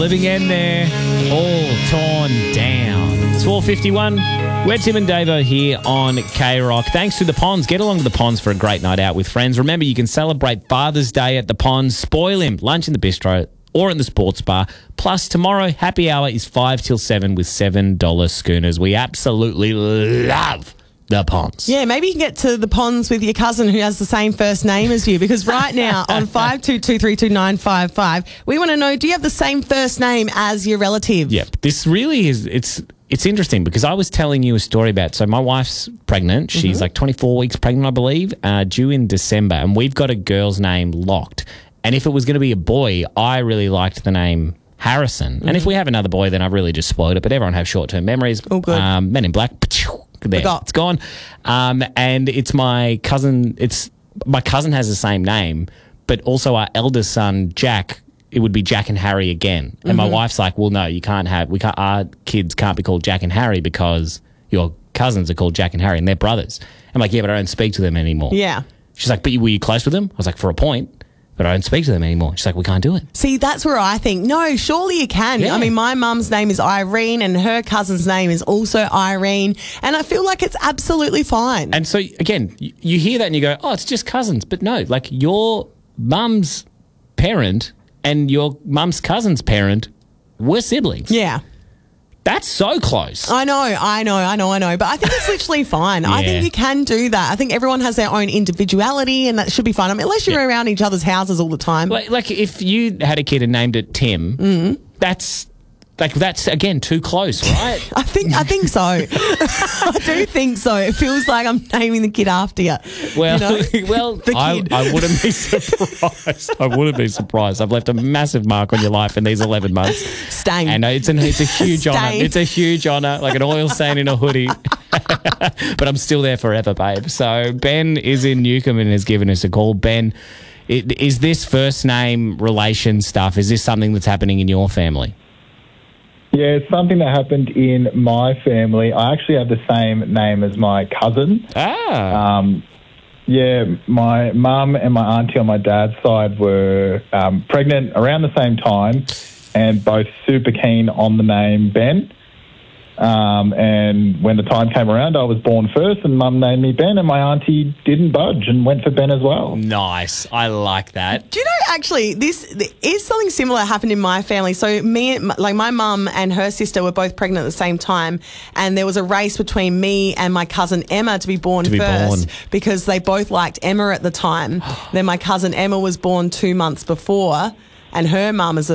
Living in there, all torn down. It's 4:51. We're Tim and Davo here on K-Rock. Thanks to the Ponds. Get along to the Ponds for a great night out with friends. Remember, you can celebrate Father's Day at the Ponds. Spoil him. Lunch in the bistro or in the sports bar. Plus, tomorrow, happy hour is 5 till 7 with $7 schooners. We absolutely love the Ponds. Yeah, maybe you can get to the Ponds with your cousin who has the same first name as you, because right now on 52232955, we want to know, do you have the same first name as your relative? Yeah, this really is, it's interesting because I was telling you a story about, so my wife's pregnant. She's like 24 weeks pregnant, I believe, due in December, and we've got a girl's name locked. And if it was going to be a boy, I really liked the name Harrison. And if we have another boy, then I've really just spoiled it, but everyone have short-term memories. Oh, good. Men in Black. There, it's gone. And it's my cousin. My cousin has the same name, but also our eldest son, Jack, it would be Jack and Harry again. And my wife's like, well, no, our kids can't be called Jack and Harry because your cousins are called Jack and Harry and they're brothers. I'm like, yeah, but I don't speak to them anymore. Yeah. She's like, but were you close with them? I was like, for a point. But I don't speak to them anymore. She's like, we can't do it. See, that's where I think, no, surely you can. Yeah. I mean, my mum's name is Irene and her cousin's name is also Irene. And I feel like it's absolutely fine. And so, again, you hear that and you go, oh, it's just cousins. But no, like your mum's parent and your mum's cousin's parent were siblings. Yeah. That's so close. I know. But I think it's literally fine. I think you can do that. I think everyone has their own individuality and that should be fine. I mean, unless you're around each other's houses all the time. Like if you had a kid and named it Tim, that's again too close, right? I think so. I do think so. It feels like I'm naming the kid after you. Well, you know? The kid. I wouldn't be surprised. I wouldn't be surprised. I've left a massive mark on your life in these 11 months. Stain. And it's a huge honour. It's a huge honour, like an oil stain in a hoodie. But I'm still there forever, babe. So Ben is in Newcomb and has given us a call. Ben, is this first name relation stuff, is this something that's happening in your family? Yeah, it's something that happened in my family. I actually have the same name as my cousin. Yeah, my mum and my auntie on my dad's side were pregnant around the same time and both super keen on the name Ben. And when the time came around, I was born first and mum named me Ben and my auntie didn't budge and went for Ben as well. Nice. I like that. Do you know, actually, this is something similar happened in my family. So my mum and her sister were both pregnant at the same time, and there was a race between me and my cousin Emma to be born first because they both liked Emma at the time. Then my cousin Emma was born 2 months before, and her mum is